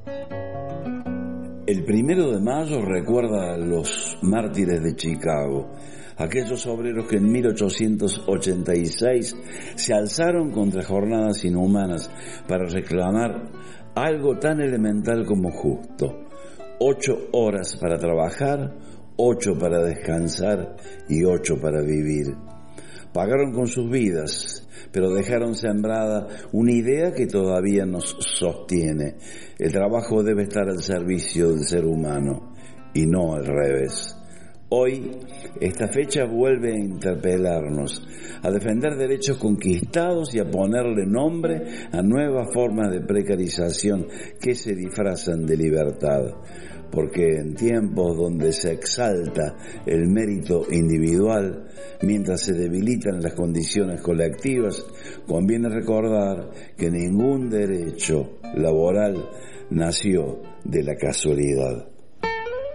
El 1 de mayo recuerda a los mártires de Chicago, aquellos obreros que en 1886 se alzaron contra jornadas inhumanas para reclamar algo tan elemental como justo: 8 horas para trabajar, 8 para descansar y 8 para vivir. Pagaron con sus vidas, pero dejaron sembrada una idea que todavía nos sostiene. El trabajo debe estar al servicio del ser humano y no al revés. Hoy, esta fecha vuelve a interpelarnos, a defender derechos conquistados y a ponerle nombre a nuevas formas de precarización que se disfrazan de libertad. Porque en tiempos donde se exalta el mérito individual, mientras se debilitan las condiciones colectivas, conviene recordar que ningún derecho laboral nació de la casualidad.